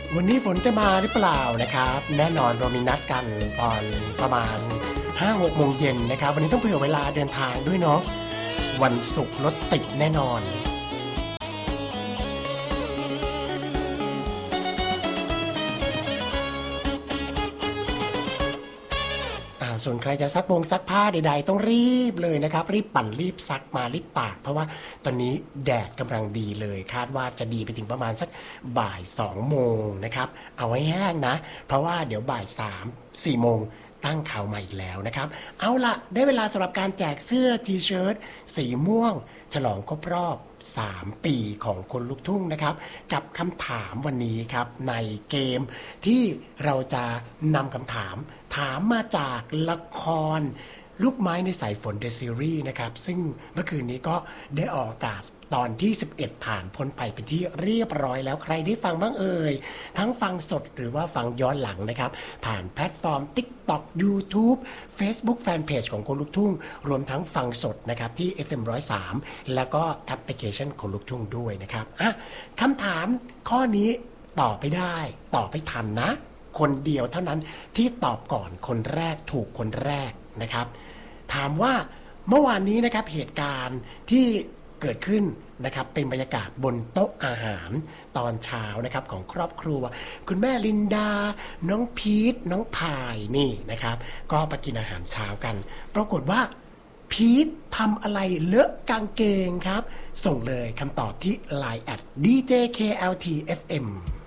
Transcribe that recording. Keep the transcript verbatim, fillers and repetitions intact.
วันนี้ฝนจะมาหรือเปล่านะครับแน่นอนเรามีนัดกันตอนประมาณ ห้าหก โมงเย็นนะครับวันนี้ต้องเผื่อเวลาเดินทางด้วยเนาะวันศุกร์รถติดแน่นอนส่วนใครจะซักบงซักผ้าใดๆต้องรีบเลยนะครับรีบปั่นรีบซักมารีบตากเพราะว่าตอนนี้แดดกำลังดีเลยคาดว่าจะดีไปถึงประมาณสักบ่ายสองโมงนะครับเอาไว้แห้งนะเพราะว่าเดี๋ยวบ่ายสาม สี่โมงตั้งข่าวใหม่อีกแล้วนะครับเอาละได้เวลาสำหรับการแจกเสื้อทีเชิ้ตสีม่วงฉลองครบรอบสามปีของคนลูกทุ่งนะครับกับคำถามวันนี้ครับในเกมที่เราจะนำคำถามถามมาจากละครลูกไม้ในสายฝนเดอะซีรีส์นะครับซึ่งเมื่อคืนนี้ก็ได้ออกอากาศตอนที่สิบเอ็ดผ่านพ้นไปเป็นที่เรียบร้อยแล้วใครได้ฟังบ้างเอ่ยทั้งฟังสดหรือว่าฟังย้อนหลังนะครับผ่านแพลตฟอร์ม TikTok YouTube Facebook Fanpage ของคนลูกทุ่งรวมทั้งฟังสดนะครับที่ เอฟ เอ็ม หนึ่งร้อยสามแล้วก็แอปพลิเคชันคนลูกทุ่งด้วยนะครับอ่ะคำถามข้อนี้ตอบไปได้ตอบไปทันนะคนเดียวเท่านั้นที่ตอบก่อนคนแรกถูกคนแรกนะครับถามว่าเมื่อวานนี้นะครับเหตุการณ์ที่เกิดขึ้นนะครับเป็นบรรยากาศบนโต๊ะอาหารตอนเช้านะครับของครอบครัวคุณแม่ลินดาน้องพีทน้องพายนี่นะครับก็ไปกินอาหารเช้ากันปรากฏว่าพีททำอะไรเลอะกางเกงครับส่งเลยคำตอบที่ ไลน์ แอท ดี เจ เค แอล ที เอฟ เอ็ม